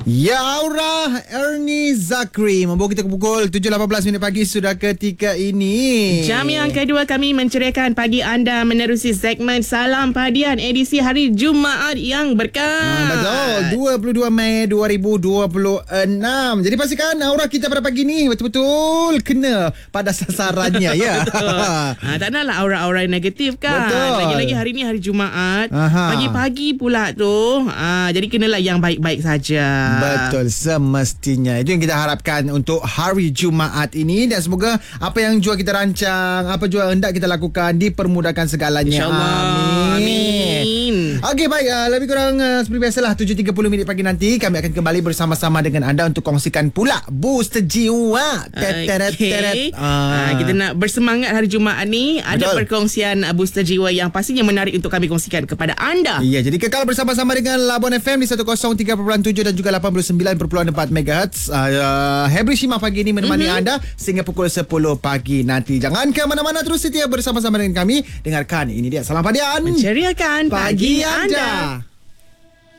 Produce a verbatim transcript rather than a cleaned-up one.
Ya Aura Ernie Zakri membawa kita ke pukul tujuh lapan belas minit pagi sudah ketika ini. Jam yang kedua kami menceriakan pagi anda menerusi segmen Salam Padian edisi hari Jumaat yang berkah. Ha, betul, dua puluh dua Mei dua ribu dua puluh enam. Jadi pastikan Aura kita pada pagi ni betul-betul kena pada sasarannya ya. Ha, tak naklah aura-aura negatif kan. Betul. Lagi-lagi hari ni hari Jumaat. Aha. Pagi-pagi pula tu. Ha, jadi kenalah yang baik-baik saja. Betul, semestinya. Itu yang kita harapkan untuk hari Jumaat ini. Dan semoga apa yang jua kita rancang, apa jua hendak kita lakukan, dipermudahkan segalanya. InsyaAllah. Amin. Amin. Okey, baik. Uh, lebih kurang uh, seperti biasalah tujuh tiga puluh minit pagi nanti kami akan kembali bersama-sama dengan anda untuk kongsikan pula booster jiwa. Teret, teret. Okay. Uh. Ha, kita nak bersemangat hari Jumaat ni. Ada Betul. perkongsian uh, booster jiwa yang pastinya menarik untuk kami kongsikan kepada anda. Ya, jadi kekal bersama-sama dengan Labuan F M di seratus tiga perpuluhan tujuh dan juga lapan puluh sembilan perpuluhan empat megahertz. Uh, Hebri Shima pagi ini menemani mm-hmm. anda sehingga pukul sepuluh pagi nanti. Jangan ke mana-mana, terus setia bersama-sama dengan kami. Dengarkan, ini dia Salam Padian. Menceriakan pagi, pagi anda. anda.